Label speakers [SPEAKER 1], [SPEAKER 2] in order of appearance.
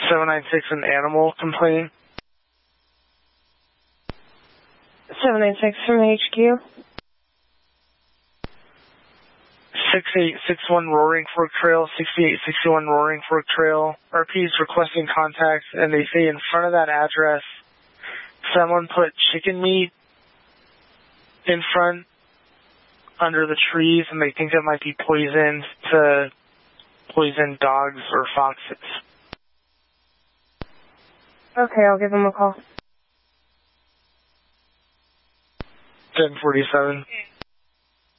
[SPEAKER 1] 796, an animal complaint.
[SPEAKER 2] 796 from HQ.
[SPEAKER 1] 6861 Roaring Fork Trail, 6861 Roaring Fork Trail. RP is requesting contact, and they say in front of that address, someone put chicken meat in front under the trees, and they think that might be poisoned to poison dogs or foxes.
[SPEAKER 2] Okay, I'll give them a call.
[SPEAKER 1] 1047.